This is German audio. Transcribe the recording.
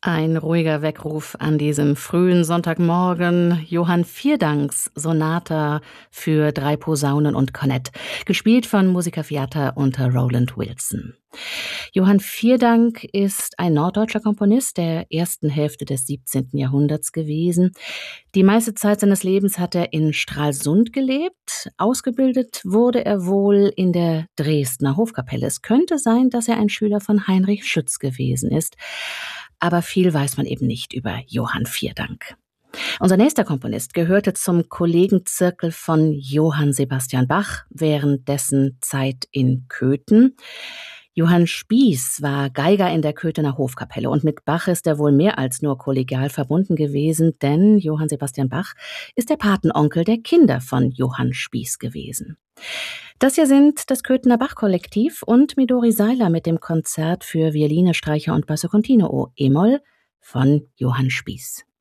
Ein ruhiger Weckruf an diesem frühen Sonntagmorgen. Johann Vierdanks Sonata für 3 Posaunen und Kornett, gespielt von Musica-Fiata unter Roland Wilson. Johann Vierdank ist ein norddeutscher Komponist der ersten Hälfte des 17. Jahrhunderts gewesen. Die meiste Zeit seines Lebens hat er in Stralsund gelebt. Ausgebildet wurde er wohl in der Dresdner Hofkapelle. Es könnte sein, dass er ein Schüler von Heinrich Schütz gewesen ist. Aber viel weiß man eben nicht über Johann Vierdank. Unser nächster Komponist gehörte zum Kollegenzirkel von Johann Sebastian Bach während dessen Zeit in Köthen. Johann Spieß war Geiger in der Köthener Hofkapelle und mit Bach ist er wohl mehr als nur kollegial verbunden gewesen, denn Johann Sebastian Bach ist der Patenonkel der Kinder von Johann Spieß gewesen. Das hier sind das Köthener Bach-Kollektiv und Midori Seiler mit dem Konzert für Violine, Streicher und Basso Continuo e-Moll von Johann Spieß.